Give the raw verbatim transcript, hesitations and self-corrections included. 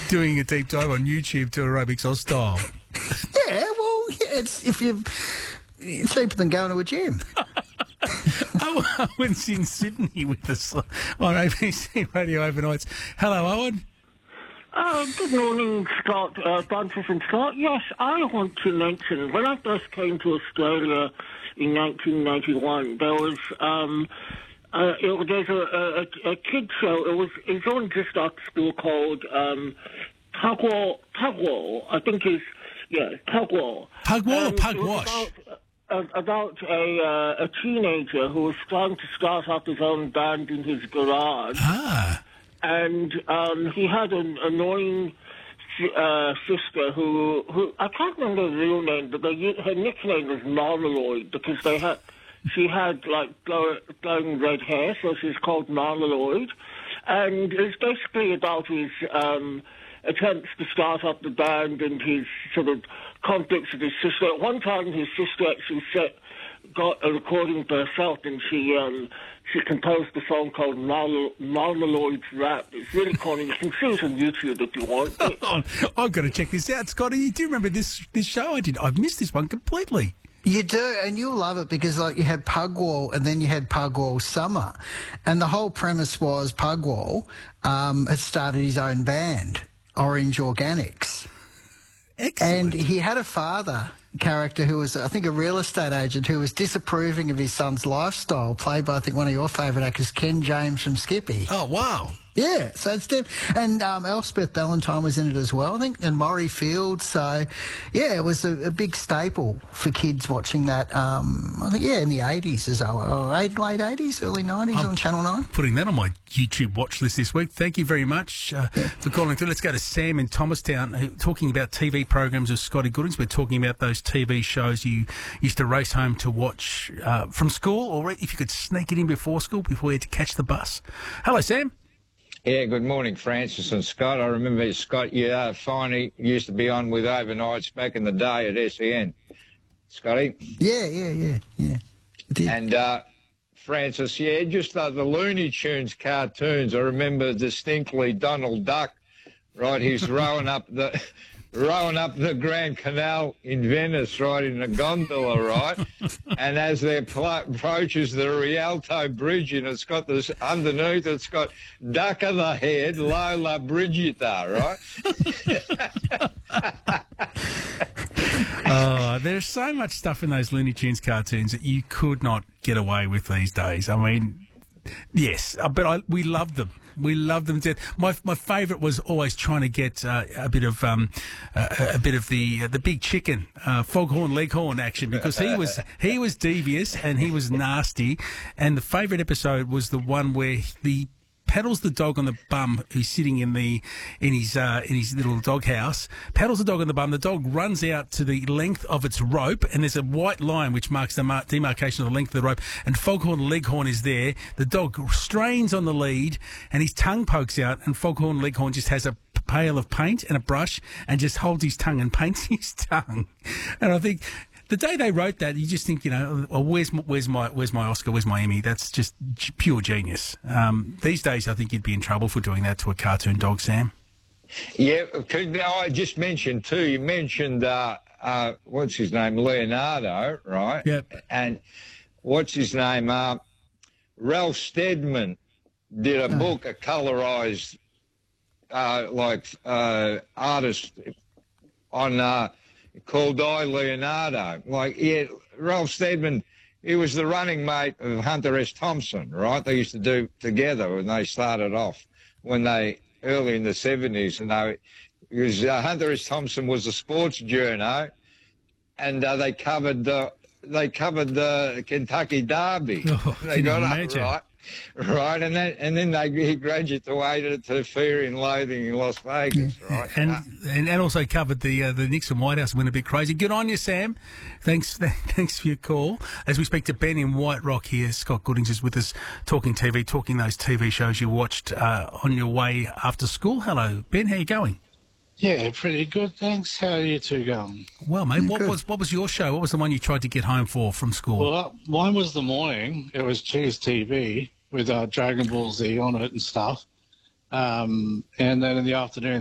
doing a deep dive on YouTube to Aerobics Oz style. Yeah, well, yeah, it's if you it's cheaper than going to a gym. Owen's in Sydney with us on A B C Radio Overnights. Hello, Owen. Uh, good morning, Scott, uh, Francis and Scott. Yes, I want to mention, when I first came to Australia in nineteen ninety-one, there was, um, uh, it was there's a, a, a kid show. It was, it was on just after school called, um, Pugwall, Pugwall, I think it's, yeah, Pugwall. Pugwall or Um, Pugwash? About, uh, about a, uh, a teenager who was trying to start up his own band in his garage. Ah. And um, he had an annoying uh, sister who, who I can't remember her real name, but they, her nickname was Marmaloid because they had she had like glow, glowing red hair, so she's called Marmaloid. And it's basically about his um, attempts to start up the band and his sort of conflicts with his sister. At one time, his sister actually set, got a recording for herself, and she um, she composed a song called Marmal- Marmaloid's Rap. It's really corny. You can see it on YouTube if you want. Oh, I've got to check this out, Scotty. You do remember this this show? I did. I've missed this one completely. You do, and you'll love it because, like, you had Pugwall and then you had Pugwall Summer. And the whole premise was Pugwall um, had started his own band, Orange Organics. Excellent. And he had a father character who was, I think, a real estate agent who was disapproving of his son's lifestyle, played by, I think, one of your favourite actors, Ken James from Skippy. Oh, wow. Yeah, so it's diff- and um, Elspeth Ballantyne was in it as well, I think, and Maury Field. So, yeah, it was a, a big staple for kids watching that. Um, I think, yeah, in the eighties as well, or eight, late eighties, early nineties I'm on Channel Nine. Putting that on my YouTube watch list this week. Thank you very much uh, for calling through. Let's go to Sam in Thomastown, who, talking about T V programs of Scotty Goodings. We're talking about those T V shows you used to race home to watch uh, from school, or if you could sneak it in before school, before you had to catch the bus. Hello, Sam. Yeah, good morning, Francis and Scott. I remember, Scott, you uh, finally used to be on with overnights back in the day at S E N. Scotty? Yeah, yeah, yeah, yeah. It did. And uh, Francis, yeah, just uh, the Looney Tunes cartoons. I remember distinctly Donald Duck, right? He's rowing up the... rowing up the Grand Canal in Venice, right, in a gondola, right? And as they pl- approaches the Rialto Bridge, and it's got this, underneath it's got Duck of the Head, Lola Brigida, right? Oh, there's so much stuff in those Looney Tunes cartoons that you could not get away with these days. I mean, yes, but I, we loved them. We loved them to death. My my favourite was always trying to get uh, a bit of um, uh, a bit of the uh, the big chicken, uh, Foghorn Leghorn action, because he was he was devious and he was nasty. And the favourite episode was the one where the paddles the dog on the bum who's sitting in the in his uh, in his little doghouse, paddles the dog on the bum. The dog runs out to the length of its rope, and there's a white line which marks the mar- demarcation of the length of the rope, and Foghorn Leghorn is there. The dog strains on the lead, and his tongue pokes out, and Foghorn Leghorn just has a pail of paint and a brush and just holds his tongue and paints his tongue. And I think... the day they wrote that, you just think, you know, well, where's where's my where's my Oscar, where's my Emmy? That's just pure genius. Um, these days, I think you'd be in trouble for doing that to a cartoon dog, Sam. Yeah, I just mentioned too. You mentioned uh, uh, what's his name, Leonardo, right? Yep. And what's his name, uh, Ralph Steadman did a book, a colorized, uh, like uh, artist on. Uh, called I, Leonardo. Like, yeah, Ralph Steadman, he was the running mate of Hunter S. Thompson, right? They used to do together when they started off, when they, early in the seventies, and they, because uh, Hunter S. Thompson was a sports journo, and uh, they covered the, they covered the Kentucky Derby. Oh, they got up, imagine. right? Right, and then and then they he graduated to Fear and Loathing in Las Vegas, right? And Uh, and, and also covered the uh, the Nixon White House went a bit crazy. Good on you, Sam. Thanks thanks for your call. As we speak to Ben in White Rock here, Scott Goodings is with us, talking T V, talking those T V shows you watched uh, on your way after school. Hello, Ben. How you going? Yeah, pretty good, thanks. How are you two going? Well, mate, what good. was what was your show? What was the one you tried to get home for from school? Well, uh, mine was the morning. It was Cheers T V with uh, Dragon Ball Z on it and stuff. Um, and then in the afternoon,